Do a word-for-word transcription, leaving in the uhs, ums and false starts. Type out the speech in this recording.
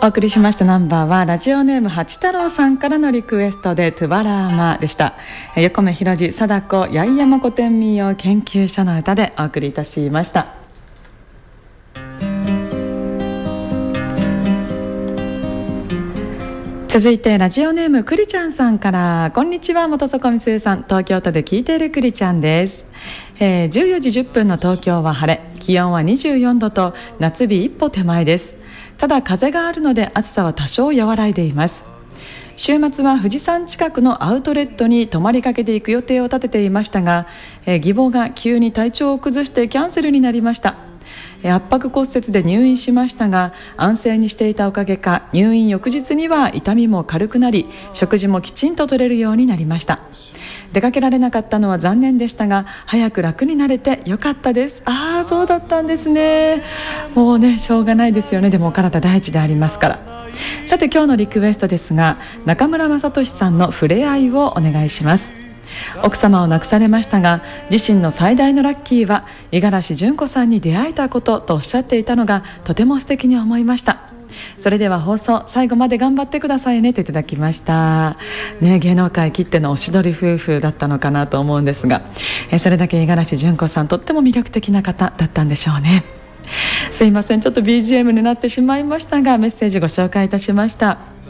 お送りしましたナンバーはラジオネーム八太郎さんからのリクエストでトゥバラーマでした。横目広次貞子八重山古典民謡研究所の歌でお送りいたしました。続いてラジオネームくりちゃんさんから、こんにちは元底みすえさん、東京都で聞いているくりちゃんです。えー、じゅうよじじゅっぷんの東京は晴れ、気温はにじゅうよんどと夏日一歩手前です。ただ風があるので暑さは多少和らいでいます。週末は富士山近くのアウトレットに泊まりかけていく予定を立てていましたが、えー、義母が急に体調を崩してキャンセルになりました。圧迫骨折で入院しましたが、安静にしていたおかげか入院翌日には痛みも軽くなり、食事もきちんと取れるようになりました。出かけられなかったのは残念でしたが、早く楽になれてよかったです。ああ、そうだったんですね。もうね、しょうがないですよね。でもお体第一でありますから。さて今日のリクエストですが、中村雅俊さんの触れ合いをお願いします。奥様を亡くされましたが、自身の最大のラッキーは五十嵐純子さんに出会えたこととおっしゃっていたのがとても素敵に思いました。それでは放送最後まで頑張ってくださいねといただきました、ね、芸能界きってのおしどり夫婦だったのかなと思うんですが、えそれだけ五十嵐純子さんとっても魅力的な方だったんでしょうね。すいません、ちょっと ビージーエム になってしまいましたが、メッセージご紹介いたしました。